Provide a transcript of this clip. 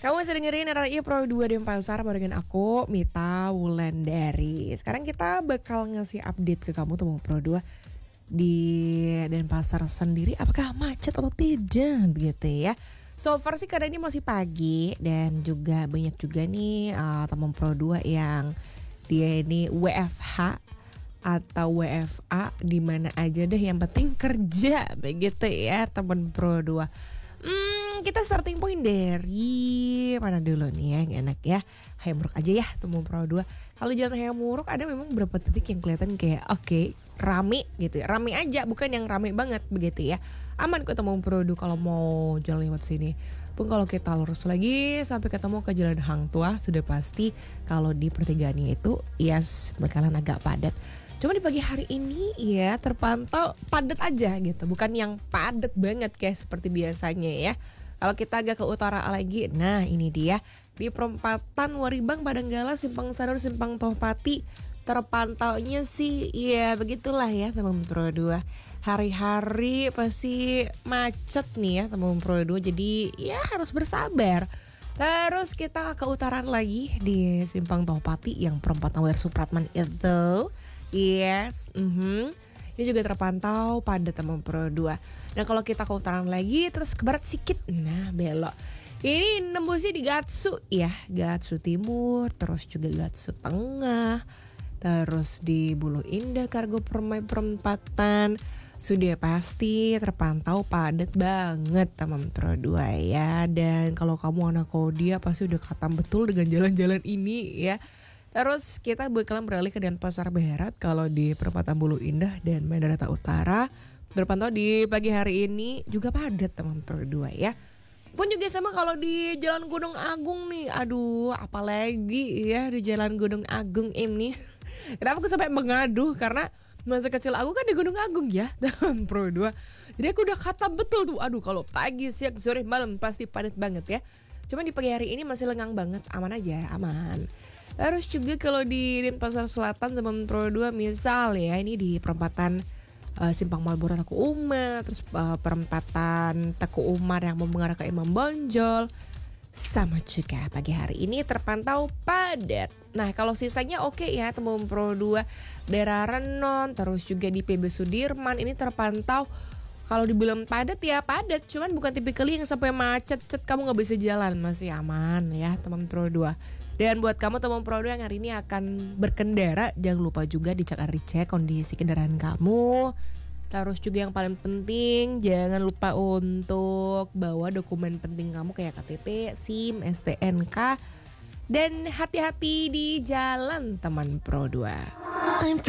Kamu masih dengerin RRI Pro 2 Denpasar dengan aku, Mita Wulandari. Sekarang kita bakal ngasih update ke kamu teman Pro 2 di Denpasar sendiri. Apakah macet atau tidak begitu ya? So far sih karena ini masih pagi dan juga banyak juga nih teman Pro 2 yang dia ini WFH atau WFA di mana aja deh, yang penting kerja begitu ya teman Pro 2. Kita starting point dari mana dulu nih ya, yang enak ya. Hayamuruk aja ya teman Pro 2. Kalau jalan Hayamuruk ada memang beberapa titik yang kelihatan kayak oke, rame gitu ya. Rame aja, bukan yang rame banget begitu ya. Aman kok teman Pro 2 kalau mau jalan lewat sini. Pun kalau kita lurus lagi sampai ketemu ke Jalan Hang Tuah, sudah pasti kalau di pertigaannya itu yes bakalan agak padat. Cuma di pagi hari ini ya terpantau padat aja gitu, bukan yang padat banget kayak seperti biasanya ya. Kalau kita agak ke utara lagi, nah ini dia di perempatan Waribang, Padanggala, Simpang Sanur, Simpang Tohpati terpantaunya sih ya begitulah ya teman Pro 2. Hari-hari pasti macet nih ya teman Pro 2, jadi ya harus bersabar. Terus kita ke utaran lagi di Simpang Tohpati yang perempatan W.R. Supratman itu. Yes, ini juga terpantau pada teman Pro 2. Nah kalau kita ke utara lagi terus ke barat sedikit, nah belok. Ini nembusnya di Gatsu ya, Gatsu Timur, terus juga Gatsu Tengah, terus di Bulu Indah, Kargo Permai perempatan. Sudah pasti terpantau padat banget teman Pro 2 ya. Dan kalau kamu anak Kodia pasti udah khatam betul dengan jalan-jalan ini ya. Terus kita bakalan beralih ke Denpasar Barat. Kalau di perempatan Bulu Indah dan Medan Utara terpantau di pagi hari ini juga padat teman Pro 2 ya. Pun juga sama kalau di Jalan Gunung Agung nih. Aduh, apalagi ya di Jalan Gunung Agung ini. Kenapa aku sampai mengaduh? Karena masa kecil aku kan di Gunung Agung ya, teman Pro 2. Jadi aku udah khatam betul tuh. Aduh, kalau pagi, siang, sore, malam pasti padat banget ya. Cuma di pagi hari ini masih lengang banget, aman aja, aman. Terus juga kalau di Denpasar Selatan teman Pro 2, misal ya ini di perempatan Simpang Malboro Teku Umar, terus perempatan Teku Umar yang mau mengarah ke Imam Bonjol, sama juga pagi hari ini terpantau padat. Nah kalau sisanya oke ya teman Pro 2, daerah Renon, terus juga di PB Sudirman ini terpantau. Kalau dibilang padat ya padat, cuman bukan tipikal yang sampai macet-cet kamu nggak bisa jalan, masih aman ya teman Pro 2. Dan buat kamu teman Pro 2 yang hari ini akan berkendara, jangan lupa juga dicek kondisi kendaraan kamu. Terus juga yang paling penting jangan lupa untuk bawa dokumen penting kamu kayak KTP, SIM, STNK, dan hati-hati di jalan teman Pro 2.